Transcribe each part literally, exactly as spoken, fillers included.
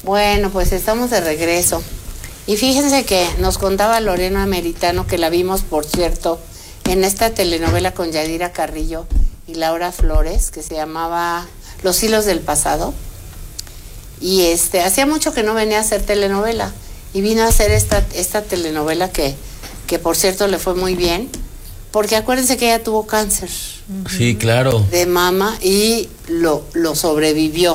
Bueno, pues estamos de regreso. Y fíjense que nos contaba Lorena Meritano, que la vimos, por cierto, en esta telenovela con Yadira Carrillo y Laura Flores, que se llamaba Los hilos del pasado. Y este, hacía mucho que no venía a hacer telenovela. Y vino a hacer esta, esta telenovela que, que, por cierto, le fue muy bien. Porque acuérdense que ella tuvo cáncer. Sí, claro. De mama y lo, lo sobrevivió.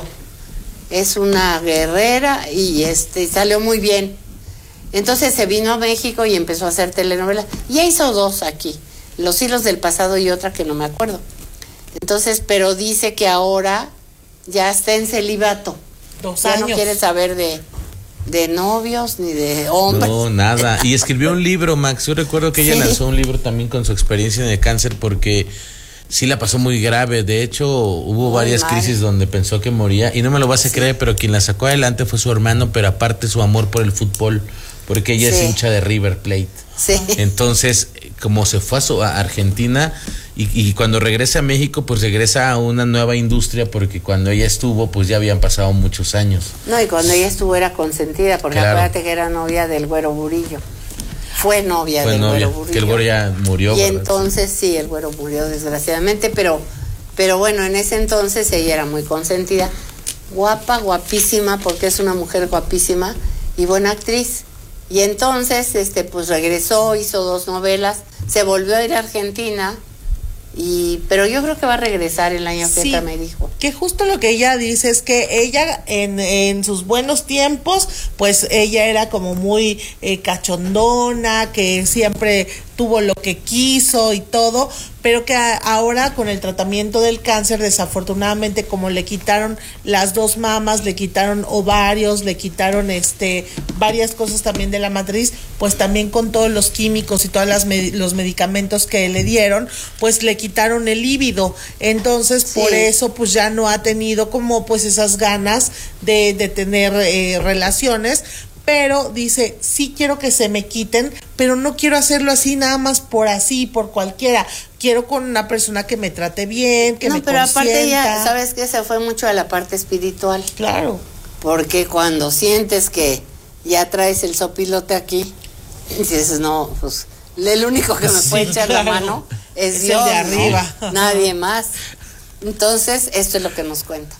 Es una guerrera y este salió muy bien. Entonces se vino a México y empezó a hacer telenovelas. Ya hizo dos aquí, Los hilos del pasado y otra que no me acuerdo. Entonces, pero dice que ahora ya está en celibato. Dos ya años. no quiere saber de, de novios ni de hombres. No, nada. Y escribió un libro, Max. Yo recuerdo que ella Sí. lanzó un libro también con su experiencia en el cáncer porque sí la pasó muy grave. De hecho, hubo Muy varias mal. crisis donde pensó que moría. Y no me lo vas a Sí. creer, pero quien la sacó adelante fue su hermano, pero aparte su amor por el fútbol, porque ella Sí. es hincha de River Plate. Sí. Entonces, como se fue a, su, a Argentina y, y cuando regresa a México, pues regresa a una nueva industria, porque cuando ella estuvo, pues ya habían pasado muchos años. No, y cuando ella estuvo era consentida, porque Claro. acuérdate que era novia del Güero Burillo. Fue novia Fue del novia, Güero Burillo. que el güero ya murió. Y ¿verdad? entonces sí, el Güero murió desgraciadamente, pero, pero bueno, en ese entonces ella era muy consentida, guapa, guapísima, porque es una mujer guapísima y buena actriz. Y entonces, este, pues regresó, hizo dos novelas, se volvió a ir a Argentina, y, pero yo creo que va a regresar el año que Sí, entra, me dijo. que justo lo que ella dice es que ella en, en sus buenos tiempos, pues ella era como muy eh, cachondona, que siempre tuvo lo que quiso y todo, pero que a, ahora con el tratamiento del cáncer, desafortunadamente, como le quitaron las dos mamas, le quitaron ovarios, le quitaron este varias cosas también de la matriz, pues también con todos los químicos y todos las med- los medicamentos que le dieron, pues le quitaron el líbido. Entonces, Sí. por eso pues ya no ha tenido como pues esas ganas de, de tener eh, relaciones. Pero dice, sí quiero que se me quiten, pero no quiero hacerlo así nada más por así, por cualquiera. Quiero con una persona que me trate bien, que No, me pero aparte ella, consienta. ¿sabes qué? Se fue mucho a la parte espiritual. Claro. Porque cuando sientes que ya traes el sopilote aquí, dices, no, pues el único que me Sí, puede echar claro. la mano es, Es el Dios, de ¿no? arriba. Nadie más. Entonces, esto es lo que nos cuenta.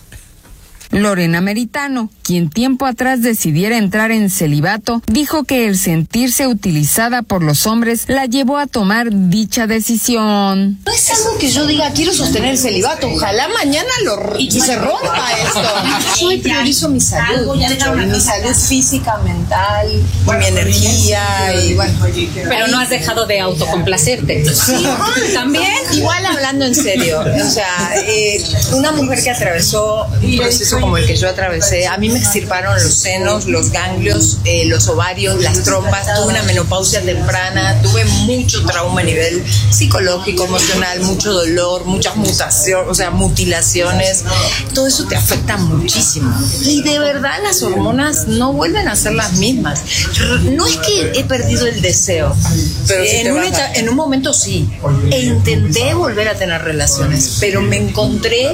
Lorena Meritano, quien tiempo atrás decidiera entrar en celibato, dijo que el sentirse utilizada por los hombres la llevó a tomar dicha decisión. No es algo que yo diga, quiero sostener el celibato. Ojalá mañana lo y se rompa esto. Yo priorizo mi salud, mi salud física, mental, mi energía y bueno. Pero no has dejado de autocomplacerte. Sí, también. Igual hablando en serio, o sea, eh, una mujer que atravesó un proceso como el que yo atravesé, a mí me extirparon los senos, los ganglios, eh, los ovarios, las trompas, tuve una menopausia temprana, tuve mucho trauma a nivel psicológico, emocional, mucho dolor, muchas mutaciones, o sea, mutilaciones, todo eso te afecta muchísimo. Y de verdad las hormonas no vuelven a ser las mismas. No es que he perdido el deseo, pero en, un eta- en un momento sí, e intenté volver a tener relaciones, pero me encontré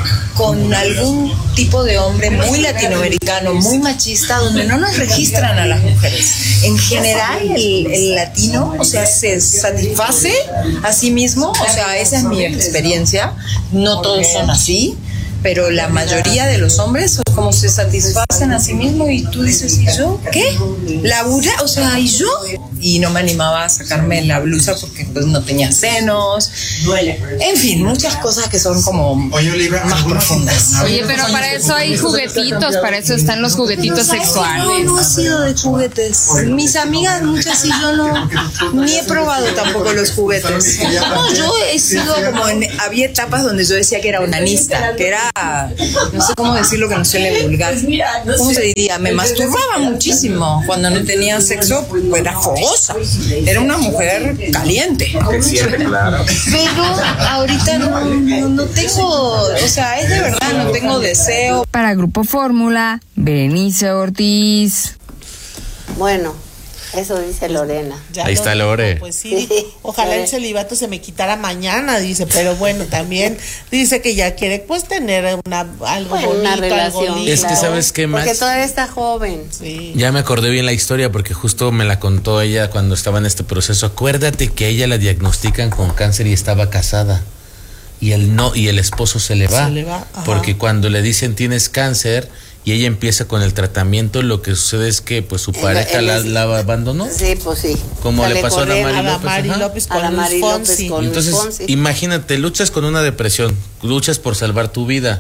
con algún tipo de hombre muy latinoamericano, muy machista, donde no nos registran a las mujeres. En general, el, el latino, o sea, se satisface a sí mismo, o sea, esa es mi experiencia. No todos son así, pero la mayoría de los hombres como se satisfacen a sí mismos y tú dices, ¿y yo qué? ¿Labura? O sea, ¿y yo? Y no me animaba a sacarme la blusa porque pues no tenía senos. En fin, muchas cosas que son como más profundas. Oye, pero para eso hay juguetitos, para eso están los juguetitos sexuales. No, no he sido de juguetes. Mis amigas, muchas y yo no, ni he probado tampoco los juguetes. No, yo he sido como en, había etapas donde yo decía que era onanista, que era, no sé cómo decirlo que no suele vulgar. ¿Cómo se diría? Me masturbaba muchísimo. Cuando no tenía sexo, pues era fogosa. Era una mujer caliente. Pero ahorita no, no, no tengo, o sea, es de verdad, no tengo deseo. Para Grupo Fórmula, Berenice Ortiz. Bueno, Eso dice Lorena. Ya Ahí lo está dijo, Lore. Pues sí, ojalá el celibato se me quitara mañana, dice, pero bueno, también dice que ya quiere pues tener una algo Bueno, bonito, una algo relación. lindo. Es que sabes qué, Max, Porque todavía está joven. Sí. ya me acordé bien la historia porque justo me la contó ella cuando estaba en este proceso. Acuérdate que a ella la diagnostican con cáncer y estaba casada. Y el no y el esposo se le va, Se le va, ajá. porque cuando le dicen tienes cáncer y ella empieza con el tratamiento, lo que sucede es que pues su pareja Él la, es- la abandonó. Sí, pues sí. Como le Sale pasó a Ana corriendo. A la López, Mari ajá. López A con la Luis Mari López Fonsi. con- Entonces, Fonsi. imagínate, luchas con una depresión, luchas por salvar tu vida.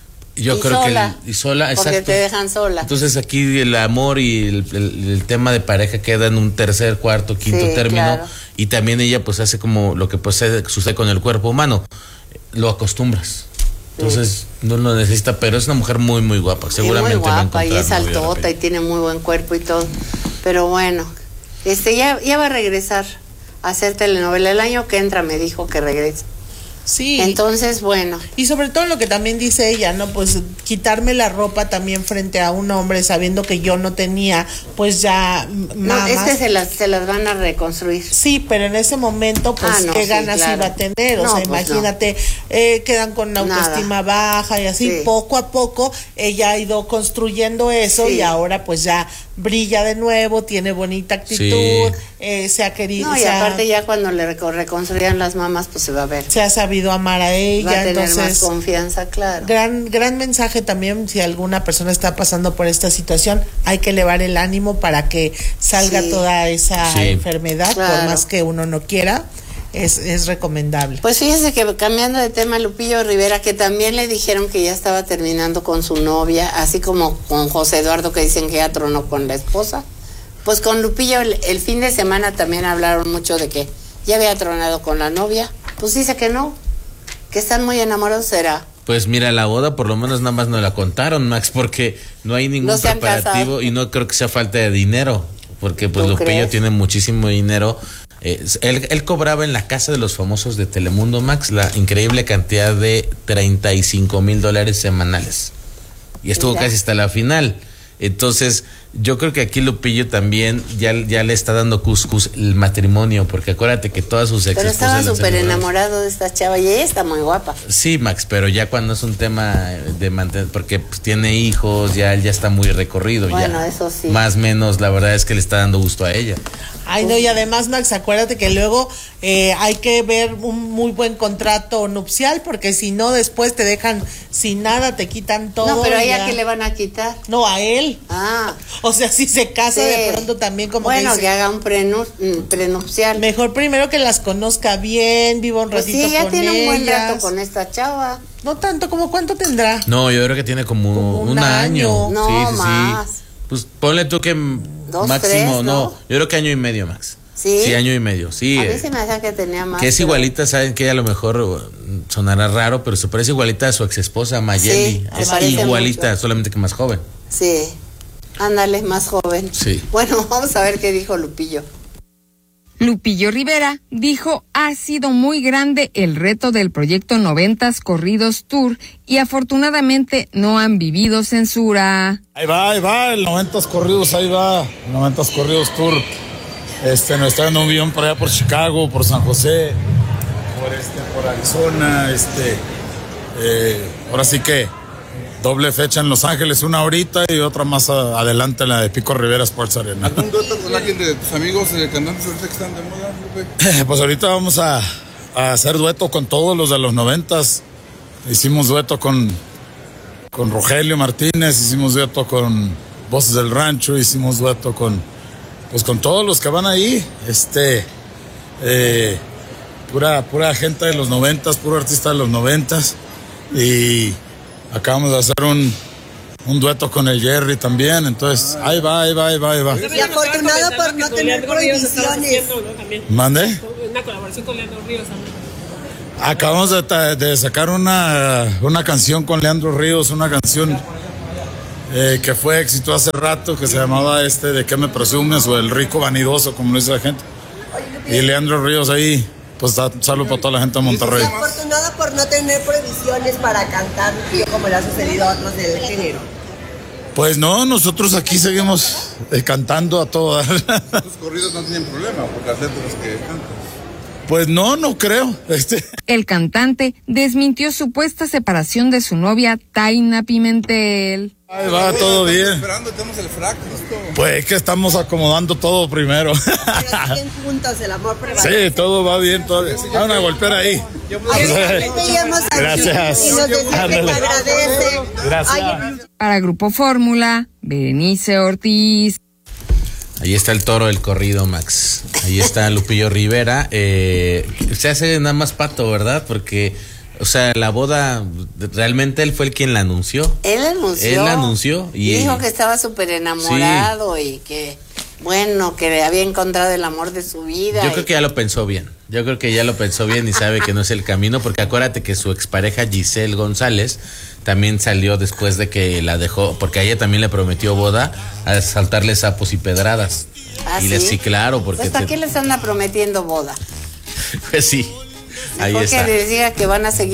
Yo Y creo sola, que el- y sola, porque exacto. te dejan sola. Entonces aquí el amor y el, el- el tema de pareja queda en un tercer, cuarto, quinto Sí, término, claro. y también ella pues hace como lo que pues sucede, sucede con el cuerpo humano, lo acostumbras. Entonces no lo necesita, pero es una mujer muy muy guapa, seguramente y muy va a guapa y encontrar es novio altota y rápido. tiene muy buen cuerpo y todo. Pero bueno, este ya, ya va a regresar a hacer telenovela. El año que entra me dijo que regresa. Sí. Entonces, bueno. Y sobre todo lo que también dice ella, ¿no? Pues quitarme la ropa también frente a un hombre sabiendo que yo no tenía, pues ya m- No, mamas. es que se las, se las van a reconstruir. Sí, pero en ese momento, pues, Ah, no, ¿qué sí, ganas claro. iba a tener? O No, sea, pues, imagínate, eh, quedan con una Nada. autoestima baja y así, Sí. poco a poco, ella ha ido construyendo eso Sí. y ahora, pues, ya brilla de nuevo, tiene bonita actitud, Sí. eh, se ha querido, No, y se ha- aparte ya cuando le reco- reconstruyan las mamas, pues se va a ver. se ha sabido amar a Va a ella, tener más entonces... confianza, claro. Gran, gran mensaje también, si alguna persona está pasando por esta situación, hay que elevar el ánimo para que salga Sí. toda esa Sí. enfermedad, por Claro. más que uno no quiera, es, es recomendable. Pues fíjese que cambiando de tema, Lupillo Rivera, que también le dijeron que ya estaba terminando con su novia, así como con José Eduardo, que dicen que ya tronó con la esposa. Pues con Lupillo el, el fin de semana también hablaron mucho de que ya había tronado con la novia. Pues dice que no, que están muy enamorados, será. Pues mira, la boda por lo menos nada más no la contaron, Max, porque no hay ningún No se han preparativo casado. y no creo que sea falta de dinero, porque pues ¿Tú Lupillo crees? tiene muchísimo dinero. Eh, él, él cobraba en la casa de los famosos de Telemundo, Max, la increíble cantidad de treinta y cinco mil dólares semanales. Y estuvo Mira. casi hasta la final. Entonces, yo creo que aquí Lupillo también ya, ya le está dando cuscús el matrimonio, porque acuérdate que todas sus ex Pero estaba esposas las súper enamoraron. enamorado de esta chava y ella está muy guapa. Sí, Max, pero ya cuando es un tema de mantener, porque pues, tiene hijos, ya él ya está muy recorrido. Bueno, ya. eso sí. Más o menos, la verdad es que le está dando gusto a ella. Ay, no, y además, Max, acuérdate que luego eh, hay que ver un muy buen contrato nupcial, porque si no, después te dejan sin nada, te quitan todo. No, pero a y ella ya. que le van a quitar. No, a él. Ah. O sea, si se casa Sí. de pronto también como bueno, que que, dice, haga un prenu- mm, prenupcial. mejor primero que las conozca bien, viva un Pues ratito sí, ya con tiene un buen ellas. rato con esta chava. No tanto, como cuánto tendrá. No, yo creo que tiene como, Como un un año. año. No, sí, sí, más. sí. Pues ponle tú que m- Dos, máximo, tres, no. ¿no? Yo creo que año y medio, Max. ¿Sí? Sí, año y medio, sí. A mí eh, se me hacía que tenía más. que es pero- igualita, saben que a lo mejor uh, sonará raro, pero se parece igualita a su ex esposa Mayeli. Sí, se es parece igualita, mucho. solamente que más joven. Sí. Ándale, más joven. Sí. Bueno, vamos a ver qué dijo Lupillo. Lupillo Rivera dijo ha sido muy grande el reto del proyecto Noventas Corridos Tour y afortunadamente no han vivido censura. Ahí va, ahí va, el noventas Corridos, ahí va, el noventas Corridos Tour. Este, nos está en un avión por allá por Chicago, por San José, por este, por Arizona, este, eh, ahora sí que doble fecha en Los Ángeles, una ahorita y otra más a- adelante en la de Pico Rivera Sports Arena. ¿Algún dueto con alguien de tus amigos eh, cantantes ahorita que están de moda, Lupe? Pues ahorita vamos a, a hacer dueto con todos los de los noventas. Hicimos dueto con, con Rogelio Martínez, hicimos dueto con Voces del Rancho, hicimos dueto con, pues con todos los que van ahí. Este, eh, pura, pura gente de los noventas, puro artista de los noventas. Y acabamos de hacer un, un dueto con el Jerry también. Entonces, ahí va, ahí va, ahí va, ahí va. Y afortunado por no tener prohibiciones. ¿Mande? Una colaboración con Leandro Ríos también. Acabamos de, ta- de sacar una, una canción con Leandro Ríos, una canción eh, que fue éxito hace rato, que se llamaba este ¿De qué me presumes? O El rico vanidoso, como lo dice la gente. Y Leandro Ríos ahí, pues da saludo para toda la gente de Monterrey. Y afortunado por no tener prohibiciones para cantar, como le ha sucedido a otros del género. Pues no, nosotros aquí seguimos eh, cantando a todo dar. Los corridos no tienen problema por las letras que cantan. Pues no, no creo. Este. El cantante desmintió supuesta separación de su novia Taina Pimentel. Ahí va, todo bien. Esperando, tenemos el frac, justo. Pues es que estamos acomodando todo primero. Pero siguen juntos, el amor prevalece. Sí, todo va bien, todo bien. Van a golpear ahí. Gracias. Y nos decía que te agradece. Gracias. Para Grupo Fórmula, Berenice Ortiz. Ahí está el toro del corrido, Max. Ahí está Lupillo Rivera. Eh, se hace nada más pato, ¿verdad? Porque, o sea, la boda, realmente él fue el quien la anunció. Él anunció. Él la anunció. Y dijo que estaba súper enamorado, sí. Y que, bueno, que había encontrado el amor de su vida. Yo creo que ya lo pensó bien. Yo creo que ya lo pensó bien y sabe que no es el camino, porque acuérdate que su expareja Giselle González también salió después de que la dejó, porque a ella también le prometió boda, a saltarle sapos y pedradas. ¿Ah, y sí? le sí, claro, porque... Pues, ¿para te... qué les anda prometiendo boda? Pues sí, ahí Mejor está. que les diga que van a seguir